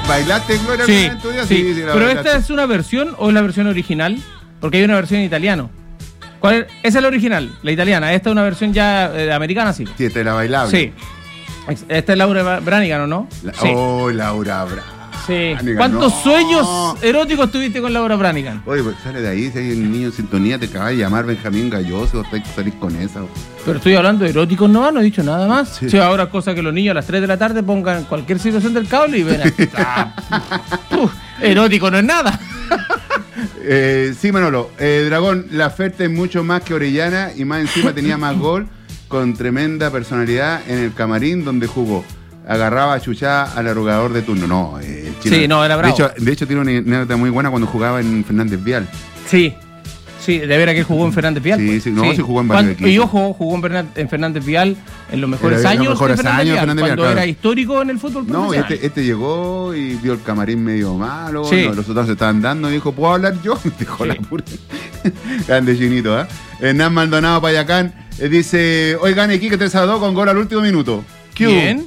¿Bailaste Gloria Sí, en tu día? sí. Pero bailaste. ¿esta es una versión o es la versión original? Porque hay una versión en italiano. ¿Cuál es? Esa es la original, la italiana. Esta es una versión ya americana, sí. Sí, esta es la bailable. Sí. Esta es Laura Branigan, ¿o no? Sí. Oh, Laura Branigan. Sí. Branigan, ¿Cuántos no. sueños eróticos tuviste con Laura Branigan? Oye, pues sale de ahí, si hay un niño en sintonía, te acaba de llamar Benjamín Galloso, o salís con esa. Pero estoy hablando de eróticos, no he dicho nada más. Sí. Sí, ahora cosa que los niños a las 3 de la tarde pongan cualquier situación del cable y ven erótico no es nada. Sí, Manolo, Dragón, la oferta es mucho más que Orellana y más encima tenía más gol con tremenda personalidad en el camarín donde jugó. Agarraba a chuchá al arrugador de turno. No, el chino. Sí, no, era bravo. De hecho, tiene una anécdota muy buena cuando jugaba en Fernández Vial. Sí, de veras que él jugó en Fernández Vial. Sí, pues. sí, no, sí jugó en varios equipos. Y ojo, jugó en Fernández Vial en los mejores Era años los mejores de Fernández Vial, Fernández Vial, cuando claro. era histórico en el fútbol No, profesional. este llegó y vio el camarín medio malo, Sí. los otros se estaban dando y dijo, ¿puedo hablar yo? Dijo Sí. la pura. Grande Chinito, ¿eh? Hernán Maldonado Payacán dice, oigan, Iquique 3-2 con gol al último minuto. ¿Qué hubo? Bien.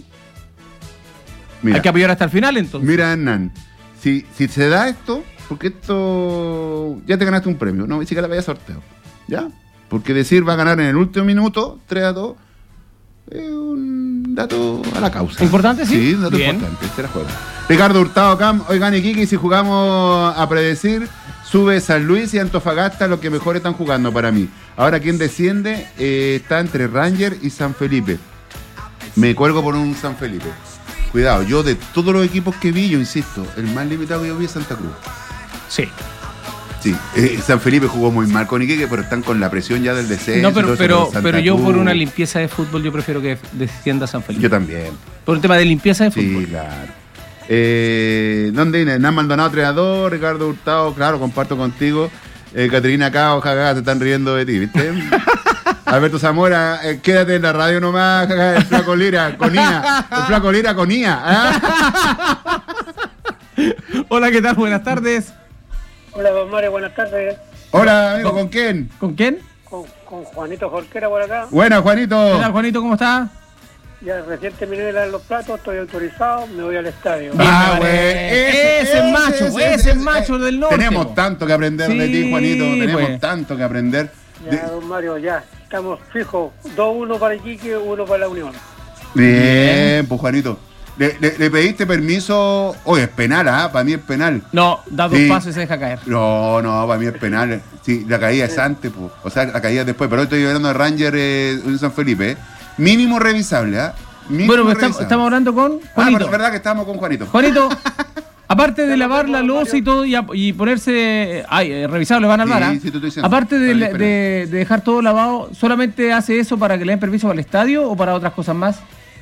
Mira, Hay que apoyar hasta el final entonces. mira, Hernán, si se da esto, porque esto ya te ganaste un premio, no, ni siquiera vaya a sorteo, ¿ya? Porque decir va a ganar en el último minuto, 3-2, es un dato a la causa. ¿Importante, sí? Sí, un dato Bien. importante, se la juega. Ricardo Hurtado Cam, oigan, Iquique, si jugamos a predecir, sube San Luis y Antofagasta, los que mejor están jugando para mí. Ahora, quien desciende está entre Ranger y San Felipe. Me cuelgo por un San Felipe. Cuidado, yo de todos los equipos que vi, yo insisto, el más limitado que yo vi es Santa Cruz. Sí. Sí, San Felipe jugó muy mal con Iquique, pero están con la presión ya del descenso. No, y todo pero eso, Santa yo por Cruz. una limpieza de fútbol yo prefiero que descienda San Felipe. Yo también. Por un tema de limpieza de fútbol. Sí, claro. ¿Dónde viene? Hernán Maldonado 3-2, Ricardo Hurtado, claro, comparto contigo. Caterina Cao, jajaja, se están riendo de ti, ¿viste? Alberto Zamora, quédate en la radio nomás, jajaja, el flaco Lira con IA. El flaco Lira con IA. ¿Ah? Hola, ¿qué tal? Buenas tardes. Hola, don Mario, buenas tardes. Hola, amigo, ¿con quién? ¿Con quién? Con Juanito Jorquera por acá. Buena, ¿Qué Juanito. tal, Juanito? ¿Cómo está? Ya recién terminé de lavar los platos, estoy autorizado, me voy al estadio. Ah, Bien, güey. Ese es macho del norte. Tenemos tanto que aprender de Sí, ti, Juanito. Tenemos pues. tanto que aprender. Ya, don Mario, ya. Estamos fijos. 2-1 para Iquique, 1 para la Unión. Bien, pues Juanito. ¿Le pediste permiso? Oye, es penal, ¿ah? Para mí es penal. No, da dos Sí. pasos y se deja caer. No, para mí es penal. Sí, la caída es antes, pues. O sea, la caída es después. Pero hoy estoy hablando de Ranger de San Felipe, ¿eh? Mínimo revisable, ¿ah? Mínimo Bueno, pues revisable. estamos hablando con Juanito. Es verdad que estamos con Juanito. Juanito, aparte de lavar la loza y todo y ponerse revisable, van al Sí, bar, ¿ah? sí, te estoy diciendo. Aparte Está bien, de dejar todo lavado, ¿solamente hace eso para que le den permiso para el estadio o para otras cosas más?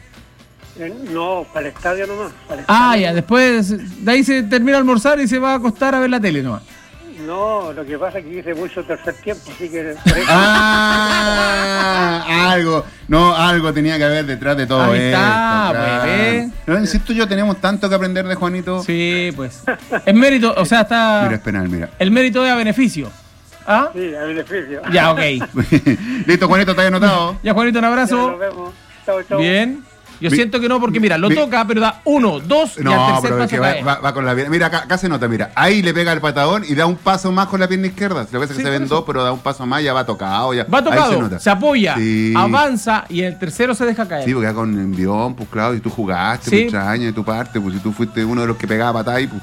No, para el estadio nomás. Para el Ah, estadio. ya, después de ahí se termina de almorzar y se va a acostar a ver la tele nomás. No, lo que pasa es que hice mucho tercer tiempo, así que... Algo tenía que haber detrás de todo Ahí esto. está, claro. pues, ¿ves? No, insisto, yo tenemos tanto que aprender de Juanito. Sí, pues. Es mérito, o sea, está. Mira, es penal, mira. El mérito es a beneficio. ¿Ah? Sí, a beneficio. Ya, ok. Listo, Juanito, está anotado. Ya, Juanito, un Ya, abrazo. nos vemos. Chao, chao. Bien. Yo Mi- siento que no, porque mira, lo mi- toca, pero da 1, 2 y al No, tercer pero es paso que cae. va con la pierna. Mira, acá se nota, mira. Ahí le pega el patadón y da un paso más con la pierna izquierda. Lo que pasa es que Sí, se por ven eso. dos, pero da un paso más, ya va tocado. Ya. Va Ahí tocado, nota. se apoya, Sí. avanza y en el tercero se deja caer. Sí, porque acá con envión, pues claro, y tú jugaste, Sí. pues extraña de tu parte, pues si tú fuiste uno de los que pegaba patada ahí, pues.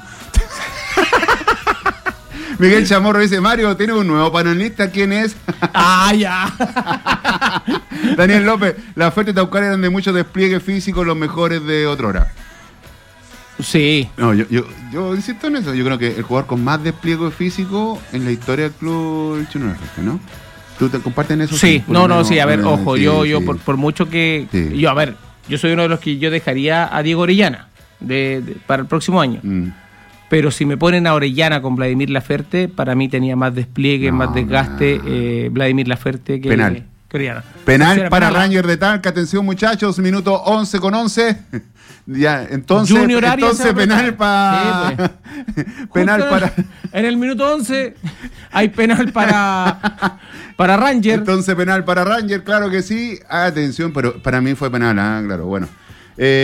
Miguel Chamorro dice, Mario, ¿tienes un nuevo panelista? ¿Quién es? Ah, ya. Daniel López, las ofertas de Taucar eran de mucho despliegue físico, los mejores de otrora. Sí. No, yo insisto en eso. Yo creo que el jugador con más despliegue físico en la historia del club el Chino Norte, ¿no? ¿Tú te comparten eso? Sí, sí, a ver, ojo, sí, yo sí. por mucho que... Sí. Yo soy uno de los que yo dejaría a Diego Orellana para el próximo año. Mm. Pero si me ponen a Orellana con Vladimir Laferte, para mí tenía más despliegue, No, más desgaste Vladimir Laferte que Penal. que Orellana. Penal Era para penal. Ranger de Talca. Atención, muchachos, minuto 11 con 11. Ya, entonces, Junior Arias se va a penal apretar. para... Sí, penal Justo para... En el minuto 11 hay penal para Ranger. Entonces penal para Ranger, claro que sí. Atención, pero para mí fue penal, claro, bueno.